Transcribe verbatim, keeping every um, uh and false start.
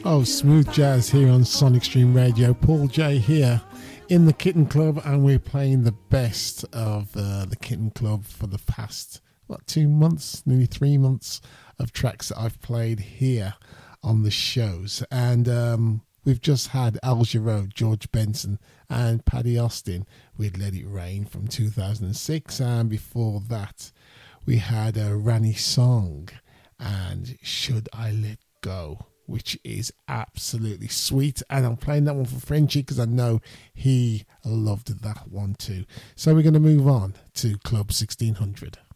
Oh, smooth jazz here on Sonic Stream Radio. Paul J here in the Kitten Club, and we're playing the best of uh, the Kitten Club for the past, what, two months, nearly three months of tracks that I've played here on the shows. And um, we've just had Al Jarreau, George Benson, and Paddy Austin with Let It Rain from two thousand six. And before that, we had a Rani Song and Should I Let Go, which is absolutely sweet. And I'm playing that one for Frenchie because I know he loved that one too. So we're going to move on to Club sixteen hundred.